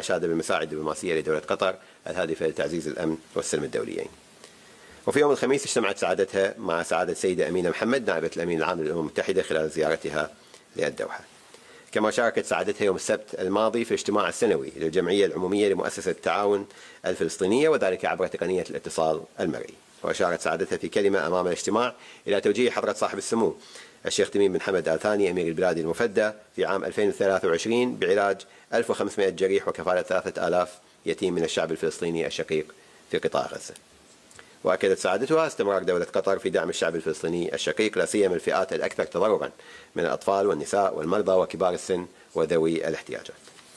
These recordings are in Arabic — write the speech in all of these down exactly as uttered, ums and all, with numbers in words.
أشاد بالمساعي الدبلوماسية لدولة قطر الهادفة لتعزيز الأمن والسلم الدوليين. وفي يوم الخميس اجتمعت سعادتها مع سعادة السيدة أمينة محمد نائبة الأمين العام للأمم المتحدة خلال زيارتها للدوحة. كما شاركت سعادتها يوم السبت الماضي في الاجتماع السنوي للجمعية العمومية لمؤسسة التعاون الفلسطينية، وذلك عبر تقنية الاتصال المرئي. وأشارت سعادتها في كلمة أمام الاجتماع إلى توجيه حضرة صاحب السمو الشيخ تميم بن حمد آل ثاني أمير البلاد المفدى في عام ألفين وثلاثة وعشرين بعلاج ألف وخمسمائة جريح وكفالة ثلاثة آلاف يتيم من الشعب الفلسطيني الشقيق في قطاع غزة. وأكدت سعادتها استمرار دولة قطر في دعم الشعب الفلسطيني الشقيق، لا سيما الفئات الأكثر تضررا من الأطفال والنساء والمرضى وكبار السن وذوي الاحتياجات.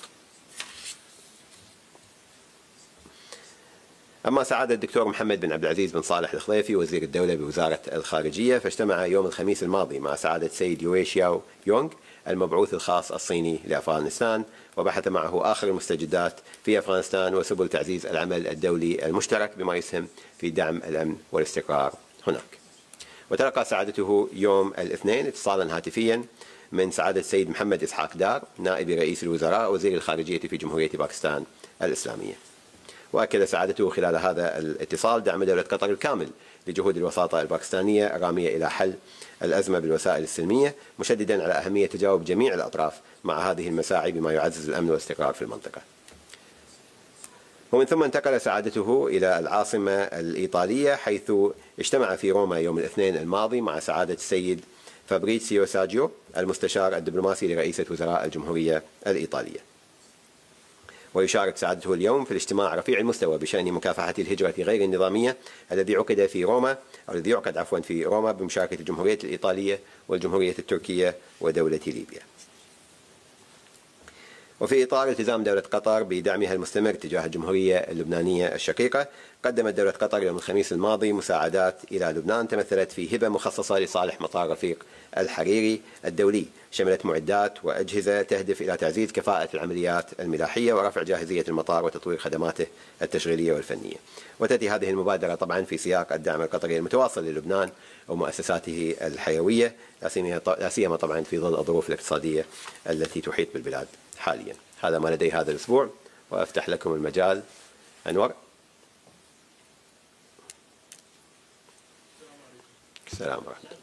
أما سعادة الدكتور محمد بن عبد العزيز بن صالح الخليفي وزير الدولة بوزارة الخارجية، فاجتمع يوم الخميس الماضي مع سعادة السيد يوي شياو يونغ المبعوث الخاص الصيني لأفغانستان، وبحث معه آخر المستجدات في أفغانستان وسبل تعزيز العمل الدولي المشترك بما يسهم في دعم الأمن والاستقرار هناك. وتلقى سعادته يوم الاثنين اتصالا هاتفيا من سعادة السيد محمد إسحاق دار نائب رئيس الوزراء وزير الخارجية في جمهورية باكستان الإسلامية. وأكد سعادته خلال هذا الاتصال دعم دولة قطر الكامل لجهود الوساطة الباكستانية الرامية إلى حل الأزمة بالوسائل السلمية، مشددا على أهمية تجاوب جميع الأطراف مع هذه المساعي بما يعزز الأمن والاستقرار في المنطقة. ومن ثم انتقل سعادته إلى العاصمة الإيطالية، حيث اجتمع في روما يوم الاثنين الماضي مع سعادة السيد فابريتسيو ساجيو المستشار الدبلوماسي لرئيسة وزراء الجمهورية الإيطالية. ويشارك سعادته اليوم في الاجتماع رفيع المستوى بشأن مكافحة الهجرة غير النظامية الذي عقد في روما أو الذي يعقد عفوا في روما بمشاركة الجمهورية الإيطالية والجمهورية التركية ودولة ليبيا. وفي إطار التزام دولة قطر بدعمها المستمر تجاه الجمهورية اللبنانية الشقيقة، قدمت دولة قطر يوم الخميس الماضي مساعدات إلى لبنان تمثلت في هبة مخصصة لصالح مطار رفيق الحريري الدولي، شملت معدات وأجهزة تهدف إلى تعزيز كفاءة العمليات الملاحية ورفع جاهزية المطار وتطوير خدماته التشغيلية والفنية. وتأتي هذه المبادرة طبعا في سياق الدعم القطري المتواصل للبنان ومؤسساته الحيوية، لا سيما طبعا في ظل الظروف الاقتصادية التي تحيط بالبلاد حاليا. هذا ما لدي هذا الأسبوع، وأفتح لكم المجال. أنور. السلام ورحمة الله.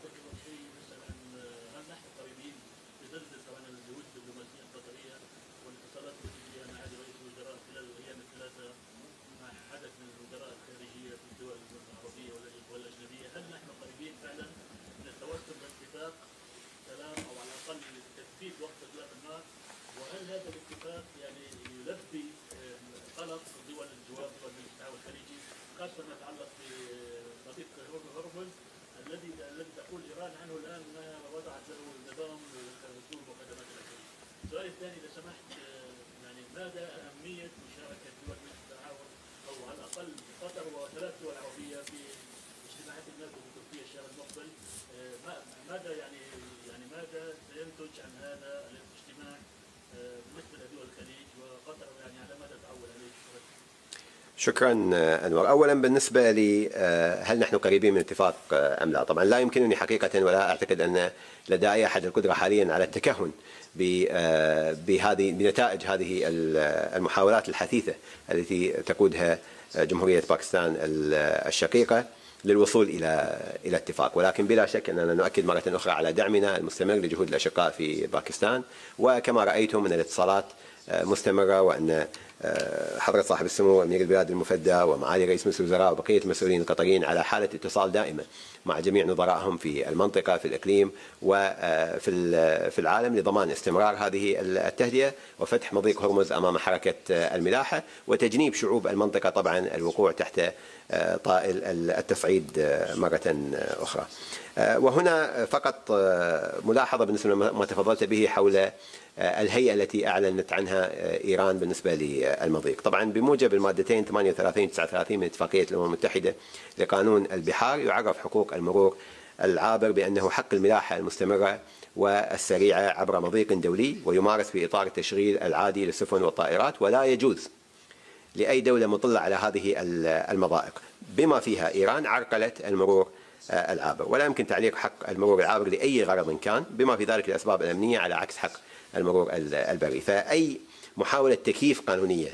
وهل هذا الاتفاق يعني يلبي طلب دول الجوار دول التعاون الخليجي، خاصة ما يتعلق بضيق هرمز الذي الذي تقول إيران عنه الآن ما وضعت له نظام وصول وخدمات الخليج. السؤال الثاني إذا سمحت، يعني ماذا أهمية مشاركة دول التعاون أو على الأقل قطر وثلاث دول عربية في اجتماعات الناتو في تركيا الشهر المقبل؟ ماذا يعني يعني ماذا سينتج عن هذا الاجتماع بالنسبة لدول الخليج وقطر، يعني على ماذا تعول عليه؟ شكرا أنور. أولا بالنسبة لي هل نحن قريبين من اتفاق أم لا؟ طبعا لا يمكنني حقيقة ولا أعتقد أن لدى أي أحد القدرة حاليا على التكهن بهذه بنتائج هذه المحاولات الحثيثة التي تقودها جمهورية باكستان الشقيقة للوصول إلى إلى اتفاق، ولكن بلا شك أننا نؤكد مرة أخرى على دعمنا المستمر لجهود الأشقاء في باكستان. وكما رأيتم من الاتصالات مستمرة، وأن حضرة صاحب السمو أمير البلاد المفدى ومعالي رئيس مجلس الوزراء وبقية المسؤولين القطريين على حالة اتصال دائمة مع جميع نظرائهم في المنطقة في الإقليم وفي في العالم لضمان استمرار هذه التهدئة وفتح مضيق هرمز أمام حركة الملاحة وتجنيب شعوب المنطقة طبعا الوقوع تحت طائل التصعيد مرة أخرى. وهنا فقط ملاحظة بالنسبة لما تفضلت به حول الهيئة التي أعلنت عنها إيران بالنسبة للمضيق. طبعا بموجب المادتين ثمانية وثلاثين وتسعة وثلاثين من اتفاقية الأمم المتحدة لقانون البحار، يعرف حقوق المرور العابر بأنه حق الملاحة المستمرة والسريعة عبر مضيق دولي، ويمارس في إطار التشغيل العادي للسفن والطائرات، ولا يجوز لأي دولة مطلة على هذه المضائق بما فيها إيران عرقلة المرور العابر، ولا يمكن تعليق حق المرور العابر لأي غرض كان بما في ذلك الأسباب الأمنية على عكس حق المرور البري. فأي محاولة تكييف قانونية